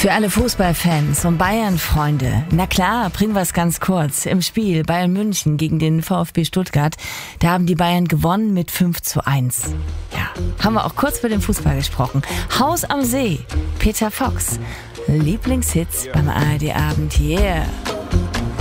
Für alle Fußballfans und Bayern-Freunde, na klar, bringen wir es ganz kurz. Im Spiel Bayern München gegen den VfB Stuttgart, da haben die Bayern gewonnen mit 5:1. Ja, haben wir auch kurz über den Fußball gesprochen. Haus am See, Peter Fox, Lieblingshits beim ARD-Abend, yeah.